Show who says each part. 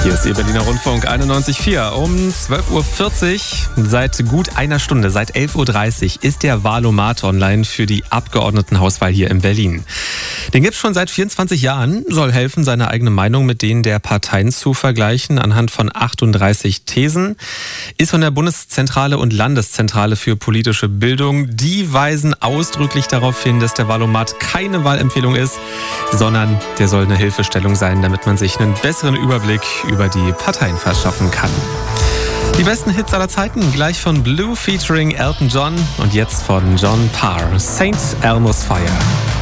Speaker 1: Hier ist Ihr Berliner Rundfunk 91.4 um 12.40 Uhr. Seit gut einer Stunde, seit 11.30 Uhr ist der Wahlomat online für die Abgeordnetenhauswahl hier in Berlin. Den gibt es schon seit 24 Jahren, soll helfen, seine eigene Meinung mit denen der Parteien zu vergleichen anhand von 38 Thesen. Ist von der Bundeszentrale und Landeszentrale für politische Bildung. Die weisen ausdrücklich darauf hin, dass der Wahlomat keine Wahlempfehlung ist, sondern der soll eine Hilfestellung sein, damit man sich einen besseren Überblick über die Parteien verschaffen kann. Die besten Hits aller Zeiten, gleich von Blue featuring Elton John und jetzt von John Parr, St. Elmo's Fire.